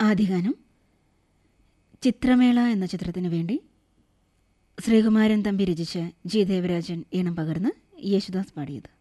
ആദ്യഗാനം ചിത്രമേള എന്ന ചിത്രത്തിനു വേണ്ടി ശ്രീകുമാരൻ തമ്പി രചിച്ച് ജി ദേവരാജൻ ഈണം പകർന്ന് യേശുദാസ് പാടിയത്.